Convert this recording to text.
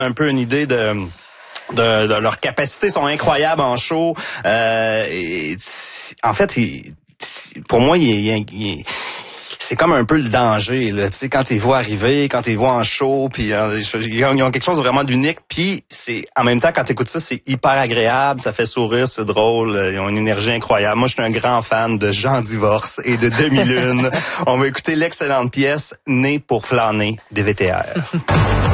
un peu une idée de leurs capacités sont incroyables en show. En fait, pour moi, c'est comme un peu le danger, là, tu sais, quand ils voient arriver, quand ils voient en show, puis ils ont quelque chose de vraiment d'unique, puis c'est en même temps quand t'écoutes ça, c'est hyper agréable, ça fait sourire, c'est drôle, ils ont une énergie incroyable. Moi, je suis un grand fan de Jean Divorce et de Demi-Lune. On va écouter l'excellente pièce Né pour flâner des VTR.